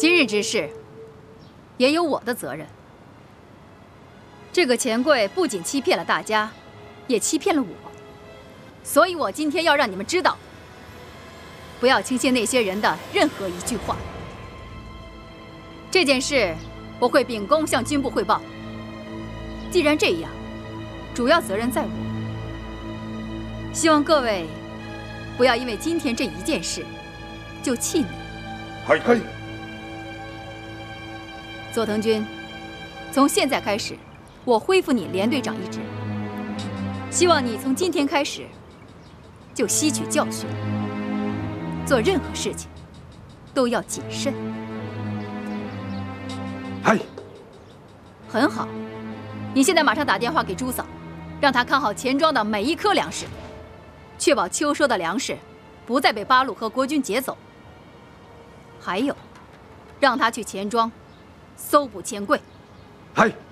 今日之事，也有我的责任。这个钱柜不仅欺骗了大家，也欺骗了我，所以我今天要让你们知道，不要轻信那些人的任何一句话。这件事，我会秉公向军部汇报。既然这样，主要责任在我。希望各位不要因为今天这一件事就气馁。 嗨。 佐藤君，从现在开始，我恢复你连队长一职。希望你从今天开始就吸取教训，做任何事情都要谨慎。 嗨。 很好，你现在马上打电话给朱嫂，让她看好钱庄的每一颗粮食，确保秋收的粮食不再被八路和国军劫走。还有，让她去钱庄搜捕钱柜。 嗨。